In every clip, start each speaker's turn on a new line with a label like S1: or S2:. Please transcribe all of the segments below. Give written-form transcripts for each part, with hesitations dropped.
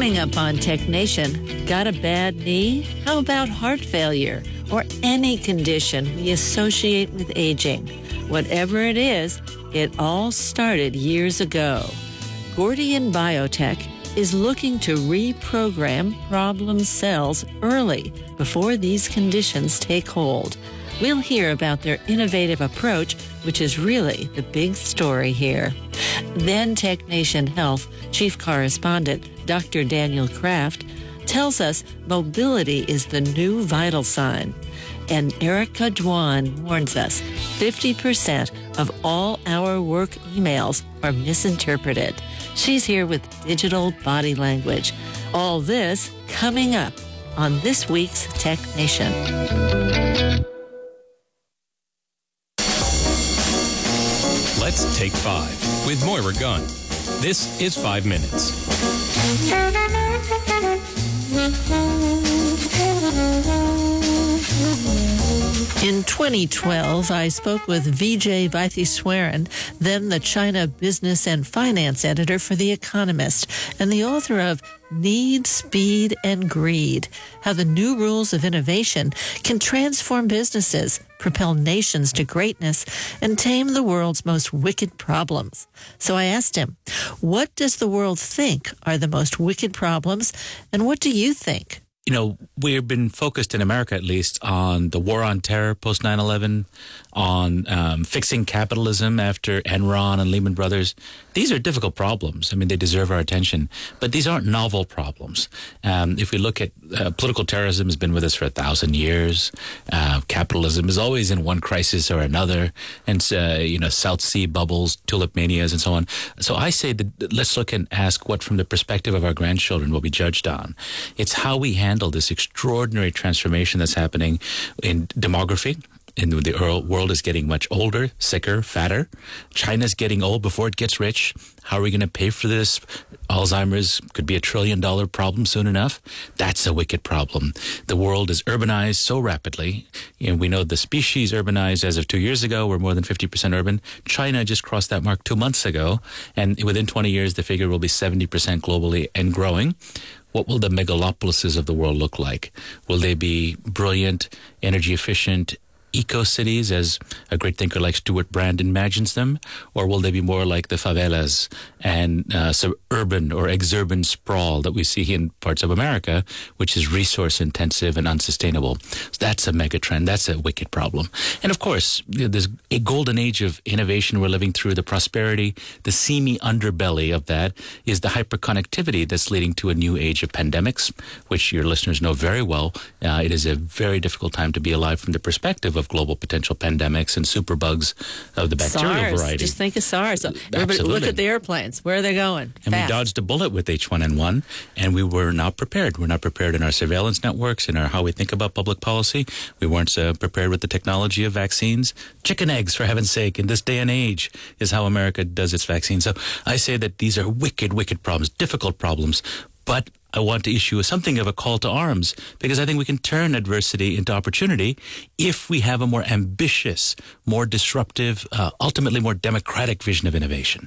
S1: Coming up on Tech Nation, got a bad knee? How about heart failure or any condition we associate with aging? Whatever it is, it all started years ago. Gordian Biotech is looking to reprogram problem cells early before these conditions take hold. We'll hear about their innovative approach, which is really the big story here. Then Tech Nation Health Chief Correspondent Dr. Daniel Kraft tells us mobility is the new vital sign. And Erica Dwan warns us 50% of all our work emails are misinterpreted. She's here with digital body language. All this coming up on this week's Tech Nation.
S2: Let's Take 5 with Moira Gunn. This is 5 Minutes.
S1: In 2012, I spoke with Vijay Vaitheswaran, then the China business and finance editor for The Economist, and the author of Need, Speed, and Greed, How the New Rules of Innovation Can Transform Businesses, Propel Nations to Greatness, and Tame the World's Most Wicked Problems. So I asked him, what does the world think are the most wicked problems, and what do you think?
S3: You know, we've been focused in America, at least, on the war on terror post 9/11, on fixing capitalism after Enron and Lehman Brothers. These are difficult problems. I mean, they deserve our attention, but these aren't novel problems. If we look at political terrorism has been with us for 1,000 years. Capitalism is always in one crisis or another, and South Sea bubbles, tulip manias, and so on. So I say that let's look and ask what, from the perspective of our grandchildren, will be judged on. It's how we handle this extraordinary transformation that's happening in demography. And the world is getting much older, sicker, fatter. China's getting old before it gets rich. How are we going to pay for this? Alzheimer's could be $1 trillion problem soon enough. That's a wicked problem. The world is urbanized so rapidly. We know the species urbanized as of 2 years ago. We're more than 50% urban. China just crossed that mark 2 months ago. And within 20 years, the figure will be 70% globally and growing. What will the megalopolises of the world look like? Will they be brilliant, energy efficient, eco-cities, as a great thinker like Stuart Brand imagines them? Or will they be more like the favelas and suburban or exurban sprawl that we see in parts of America, which is resource-intensive and unsustainable? So that's a megatrend. That's a wicked problem. And of course, there's a golden age of innovation we're living through. The prosperity, the seamy underbelly of that is the hyperconnectivity that's leading to a new age of pandemics, which your listeners know very well. It is a very difficult time to be alive from the perspective of global potential pandemics and superbugs of the bacterial
S1: SARS.
S3: variety.
S1: Just think of SARS. Everybody, look at the airplanes. Where are they going?
S3: And
S1: Fast.
S3: we dodged a bullet with H1N1, and we were not prepared. We're not prepared in our surveillance networks, in our how we think about public policy. We weren't prepared with the technology of vaccines. Chicken eggs, for heaven's sake, in this day and age, is how America does its vaccines. So I say that these are wicked, wicked problems, difficult problems, but I want to issue something of a call to arms, because I think we can turn adversity into opportunity if we have a more ambitious, more disruptive, ultimately more democratic vision of innovation.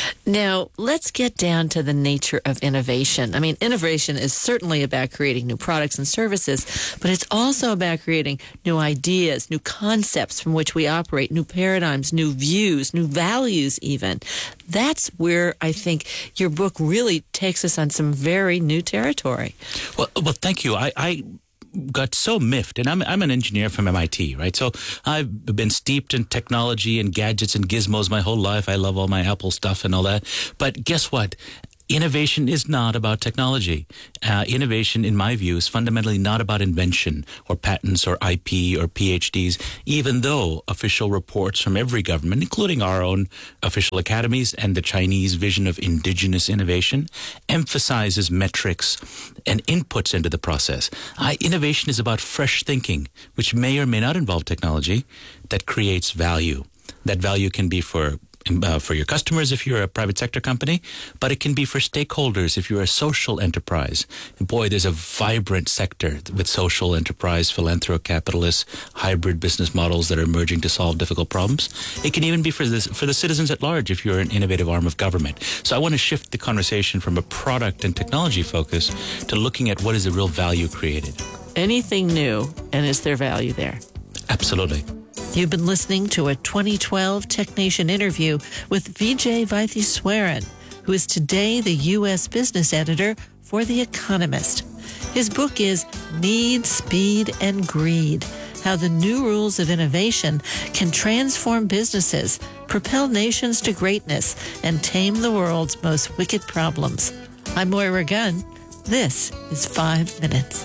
S1: Now, let's get down to the nature of innovation. I mean, innovation is certainly about creating new products and services, but it's also about creating new ideas, new concepts from which we operate, new paradigms, new views, new values even. That's where I think your book really takes us on some very new territory.
S3: Well, thank you. I got so miffed, and I'm an engineer from MIT, right? So I've been steeped in technology and gadgets and gizmos my whole life. I love all my Apple stuff and all that. But guess what? Innovation is not about technology. Innovation, in my view, is fundamentally not about invention or patents or IP or PhDs, even though official reports from every government, including our own official academies and the Chinese vision of indigenous innovation, emphasizes metrics and inputs into the process. Innovation is about fresh thinking, which may or may not involve technology, that creates value. That value can be for for your customers if you're a private sector company, but it can be for stakeholders if you're a social enterprise. And boy, there's a vibrant sector with social enterprise, philanthrocapitalists, hybrid business models that are emerging to solve difficult problems. It can even be for the citizens at large if you're an innovative arm of government. So I want to shift the conversation from a product and technology focus to looking at what is the real value created.
S1: Anything new, and is there value there?
S3: Absolutely.
S1: You've been listening to a 2012 TechNation interview with Vijay Vaidheeswaran, who is today the U.S. business editor for The Economist. His book is Need, Speed, and Greed: How the New Rules of Innovation Can Transform Businesses, Propel Nations to Greatness, and Tame the World's Most Wicked Problems. I'm Moira Gunn. This is 5 Minutes.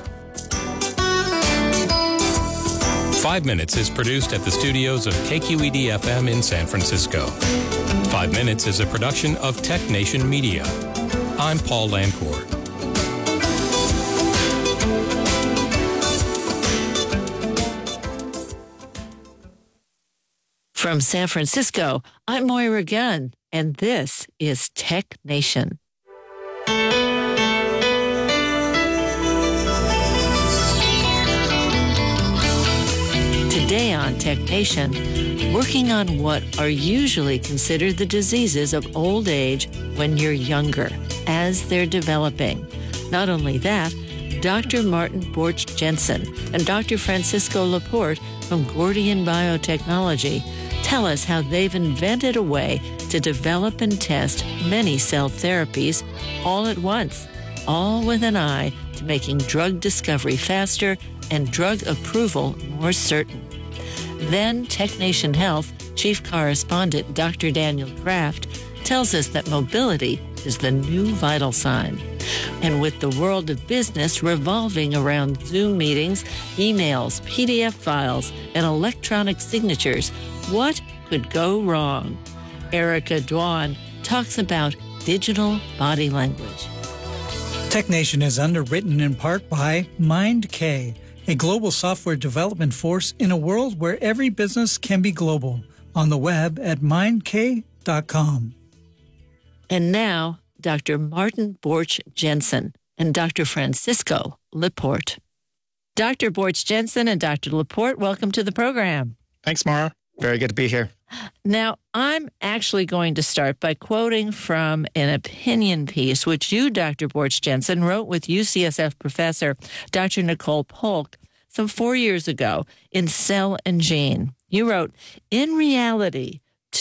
S2: 5 Minutes is produced at the studios of KQED-FM in San Francisco. 5 Minutes is a production of TechNation Media. I'm Paul Landcourt.
S1: From San Francisco, I'm Moira Gunn, and this is TechNation. Today on TechNation, working on what are usually considered the diseases of old age when you're younger, as they're developing. Not only that, Dr. Martin Borch-Jensen and Dr. Francisco Laporte from Gordian Biotechnology tell us how they've invented a way to develop and test many cell therapies all at once, all with an eye to making drug discovery faster and drug approval more certain. Then TechNation Health Chief Correspondent Dr. Daniel Kraft tells us that mobility is the new vital sign. And with the world of business revolving around Zoom meetings, emails, PDF files, and electronic signatures, what could go wrong? Erica Dwan talks about digital body language.
S4: TechNation is underwritten in part by MindK, a global software development force in a world where every business can be global. On the web at mindk.com.
S1: And now, Dr. Martin Borch-Jensen and Dr. Francisco Laporte. Dr. Borch-Jensen and Dr. Laporte, welcome to the program.
S5: Thanks, Mara. Very good to be here.
S1: Now, I'm actually going to start by quoting from an opinion piece which you, Dr. Borch-Jensen, wrote with UCSF professor Dr. Nicole Polk some 4 years ago in Cell and Gene. You wrote, "In reality,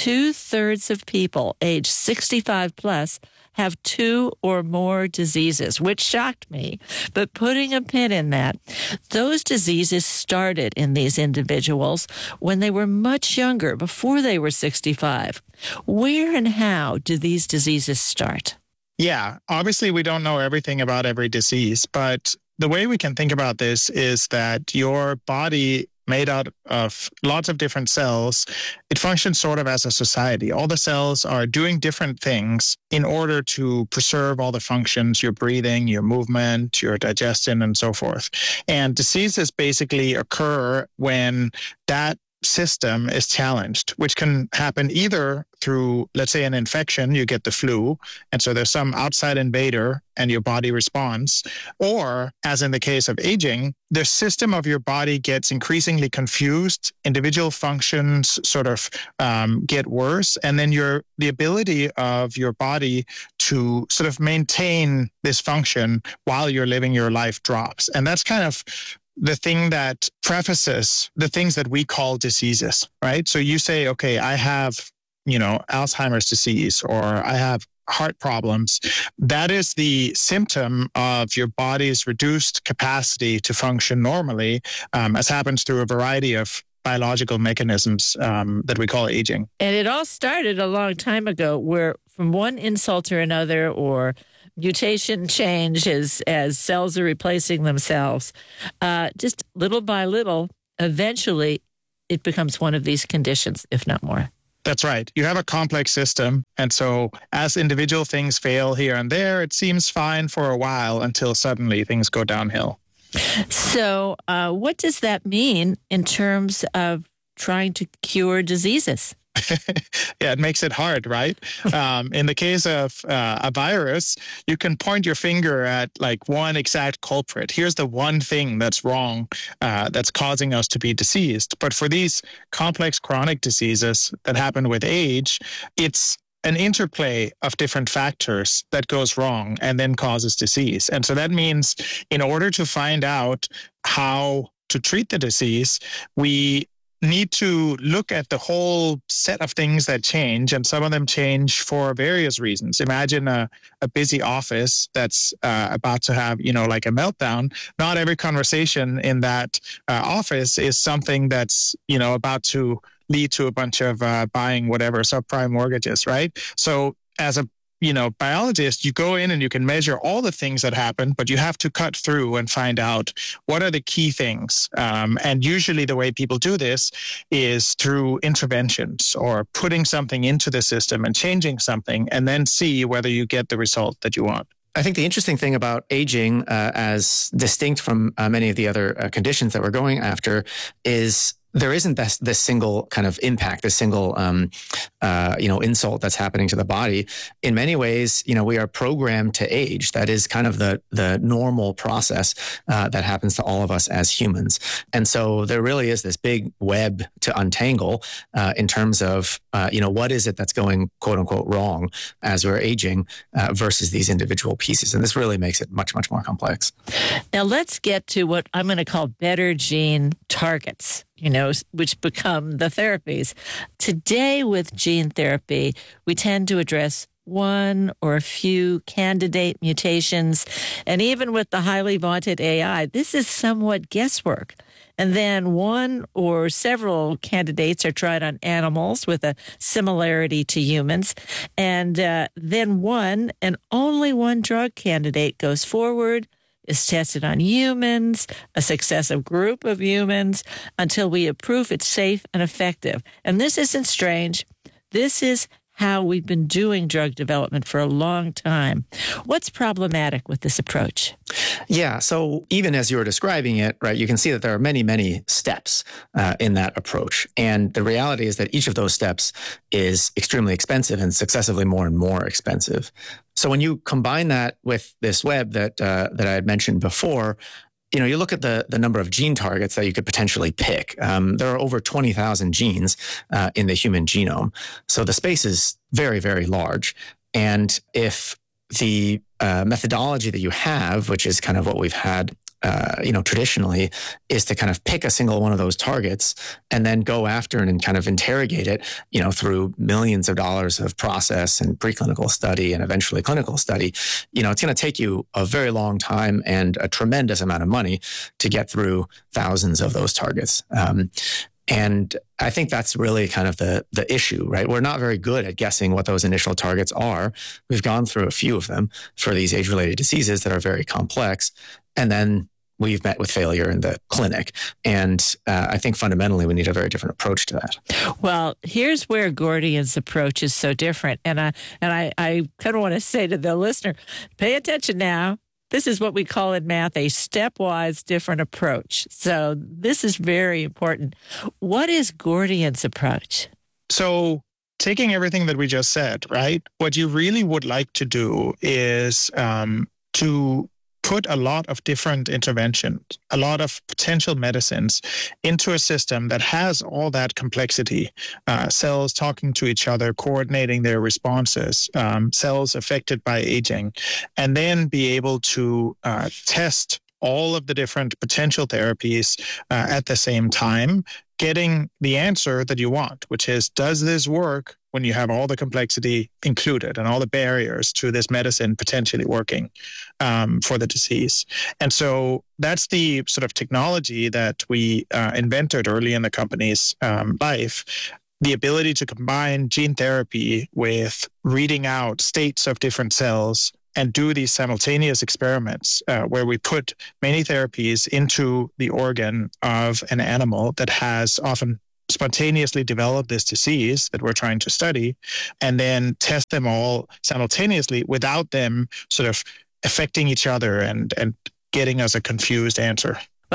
S1: 2/3 of people age 65 plus have 2 or more diseases," which shocked me. But putting a pin in that, those diseases started in these individuals when they were much younger, before they were 65. Where and how do these diseases start?
S5: Yeah, obviously we don't know everything about every disease, but the way we can think about this is that your body, made out of lots of different cells, it functions sort of as a society. All the cells are doing different things in order to preserve all the functions, your breathing, your movement, your digestion, and so forth. And diseases basically occur when that system is challenged, which can happen either through, let's say, an infection, you get the flu, and so there's some outside invader and your body responds, or, as in the case of aging, the system of your body gets increasingly confused, individual functions sort of get worse, and then the ability of your body to sort of maintain this function while you're living your life drops. And that's kind of the thing that prefaces the things that we call diseases, right? So you say, okay, I have, Alzheimer's disease, or I have heart problems. That is the symptom of your body's reduced capacity to function normally, as happens through a variety of biological mechanisms that we call aging.
S1: And it all started a long time ago, where from one insult or another, or mutation change as cells are replacing themselves, just little by little, eventually it becomes one of these conditions, if not more.
S5: That's right. You have a complex system. And so as individual things fail here and there, it seems fine for a while until suddenly things go downhill.
S1: So what does that mean in terms of trying to cure diseases?
S5: Yeah, it makes it hard, right? In the case of a virus, you can point your finger at like one exact culprit. Here's the one thing that's wrong, that's causing us to be diseased. But for these complex chronic diseases that happen with age, it's an interplay of different factors that goes wrong and then causes disease. And so that means in order to find out how to treat the disease, we need to look at the whole set of things that change, and some of them change for various reasons. Imagine a busy office that's about to have, like a meltdown. Not every conversation in that office is something that's, about to lead to a bunch of buying whatever subprime mortgages, right? So as a biologist, you go in and you can measure all the things that happen, but you have to cut through and find out what are the key things. And usually the way people do this is through interventions or putting something into the system and changing something, and then see whether you get the result that you want.
S6: I think the interesting thing about aging, as distinct from many of the other conditions that we're going after, is there isn't this single kind of impact, this single, insult that's happening to the body. In many ways, we are programmed to age. That is kind of the normal process that happens to all of us as humans. And so there really is this big web to untangle in terms of, what is it that's going, quote unquote, wrong as we're aging versus these individual pieces. And this really makes it much, much more complex.
S1: Now let's get to what I'm going to call better gene targets, which become the therapies. Today with gene therapy, we tend to address one or a few candidate mutations. And even with the highly vaunted AI, this is somewhat guesswork. And then one or several candidates are tried on animals with a similarity to humans. And then one and only one drug candidate goes forward, is tested on humans, a successive group of humans, until we approve it's safe and effective. And this isn't strange. This is how we've been doing drug development for a long time. What's problematic with this approach?
S6: Yeah, so even as you were describing it, right, you can see that there are many, many steps in that approach. And the reality is that each of those steps is extremely expensive and successively more and more expensive. So when you combine that with this web that I had mentioned before, you look at the number of gene targets that you could potentially pick. There are over 20,000 genes in the human genome. So the space is very, very large. And if the methodology that you have, which is kind of what we've had, traditionally, is to kind of pick a single one of those targets and then go after and kind of interrogate it, through millions of dollars of process and preclinical study and eventually clinical study, it's going to take you a very long time and a tremendous amount of money to get through thousands of those targets. And I think that's really kind of the issue, right? We're not very good at guessing what those initial targets are. We've gone through a few of them for these age-related diseases that are very complex. And then we've met with failure in the clinic. And I think fundamentally we need a very different approach to that.
S1: Well, here's where Gordian's approach is so different. And I kind of want to say to the listener, pay attention now. This is what we call in math a stepwise different approach. So this is very important. What is Gordian's approach?
S5: So taking everything that we just said, right, what you really would like to do is to put a lot of different interventions, a lot of potential medicines into a system that has all that complexity, cells talking to each other, coordinating their responses, cells affected by aging, and then be able to test all of the different potential therapies at the same time, getting the answer that you want, which is, does this work when you have all the complexity included and all the barriers to this medicine potentially working for the disease? And so that's the sort of technology that we invented early in the company's life. The ability to combine gene therapy with reading out states of different cells and do these simultaneous experiments where we put many therapies into the organ of an animal that has often spontaneously developed this disease that we're trying to study, and then test them all simultaneously without them sort of affecting each other and getting us a confused answer.
S1: Well,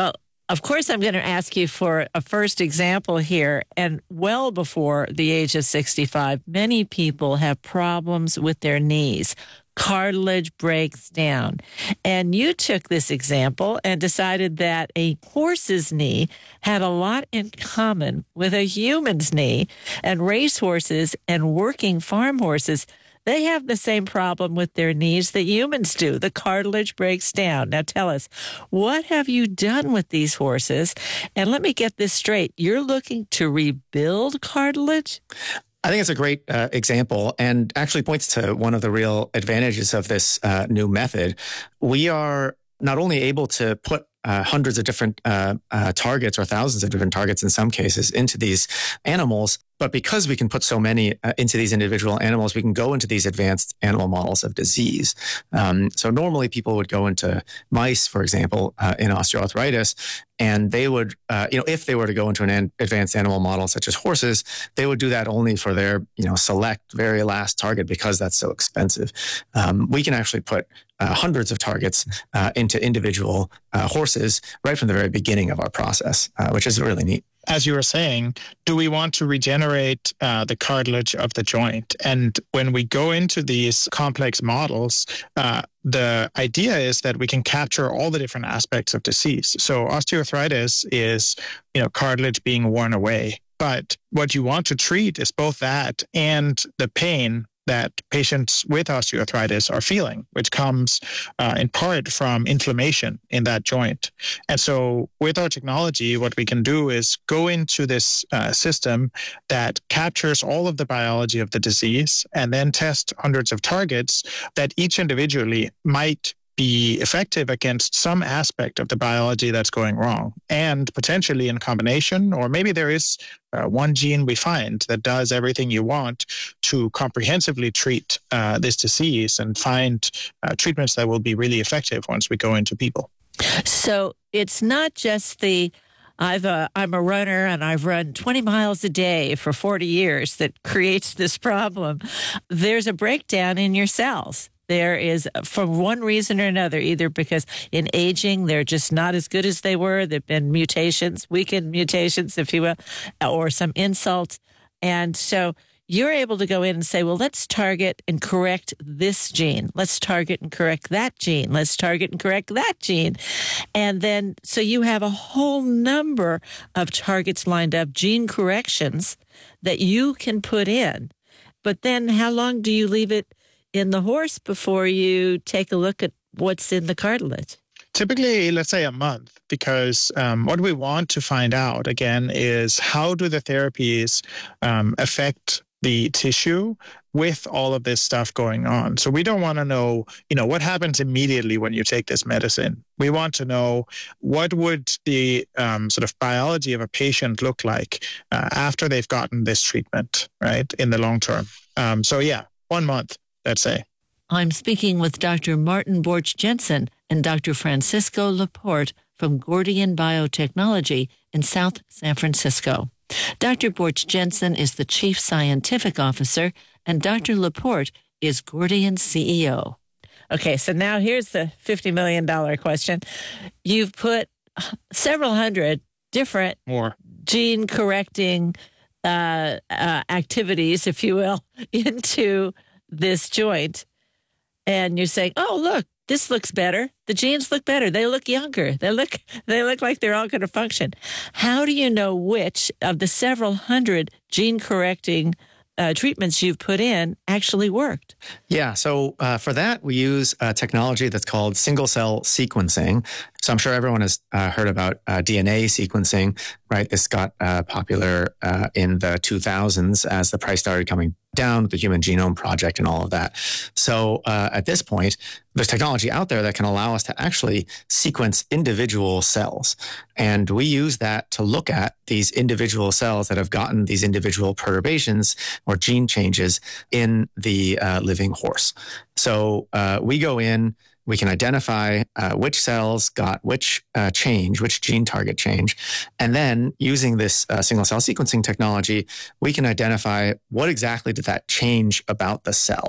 S1: Of course, I'm going to ask you for a first example here. And well before the age of 65, many people have problems with their knees. Cartilage breaks down. And you took this example and decided that a horse's knee had a lot in common with a human's knee. And racehorses and working farm horses, they have the same problem with their knees that humans do. The cartilage breaks down. Now tell us, what have you done with these horses? And let me get this straight. You're looking to rebuild cartilage?
S6: I think it's a great example and actually points to one of the real advantages of this new method. We are not only able to put hundreds of different targets or thousands of different targets in some cases into these animals, but because we can put so many into these individual animals, we can go into these advanced animal models of disease. So normally people would go into mice, for example, in osteoarthritis, and they would, if they were to go into an advanced animal model such as horses, they would do that only for their, select very last target because that's so expensive. We can actually put hundreds of targets into individual horses right from the very beginning of our process, which is really neat.
S5: As you were saying, do we want to regenerate the cartilage of the joint? And when we go into these complex models, the idea is that we can capture all the different aspects of disease. So osteoarthritis is, cartilage being worn away. But what you want to treat is both that and the pain that patients with osteoarthritis are feeling, which comes in part from inflammation in that joint. And so with our technology, what we can do is go into this system that captures all of the biology of the disease and then test hundreds of targets that each individually might be effective against some aspect of the biology that's going wrong, and potentially in combination, or maybe there is one gene we find that does everything you want to comprehensively treat this disease and find treatments that will be really effective once we go into people.
S1: So it's not just I'm a runner and I've run 20 miles a day for 40 years that creates this problem. There's a breakdown in your cells. There is, for one reason or another, either because in aging, they're just not as good as they were. There've been mutations, weakened mutations, if you will, or some insult. And so you're able to go in and say, well, let's target and correct this gene. Let's target and correct that gene. Let's target and correct that gene. And then, so you have a whole number of targets lined up, gene corrections that you can put in. But then how long do you leave it in the horse before you take a look at what's in the cartilage?
S5: Typically, let's say a month, because what we want to find out, again, is how do the therapies affect the tissue with all of this stuff going on. So we don't want to know, what happens immediately when you take this medicine. We want to know what would the sort of biology of a patient look like after they've gotten this treatment, right, in the long term. 1 month. Let's say.
S1: I'm speaking with Dr. Martin Borch-Jensen and Dr. Francisco Laporte from Gordian Biotechnology in South San Francisco. Dr. Borch-Jensen is the Chief Scientific Officer, and Dr. Laporte is Gordian's CEO. Okay, so now here's the $50 million question. You've put several hundred different gene-correcting activities, if you will, into this joint, and you're saying, oh, look, this looks better. The genes look better. They look younger. They look like they're all going to function. How do you know which of the several hundred gene-correcting treatments you've put in actually worked?
S6: Yeah, so for that, we use a technology that's called single-cell sequencing. So I'm sure everyone has heard about DNA sequencing, right? This got popular in the 2000s as the price started coming down with the Human Genome Project and all of that. So at this point, there's technology out there that can allow us to actually sequence individual cells. And we use that to look at these individual cells that have gotten these individual perturbations or gene changes in the living horse. So we go in, we can identify which cells got which change, which gene target change. And then using this single-cell sequencing technology, we can identify what exactly did that change about the cell.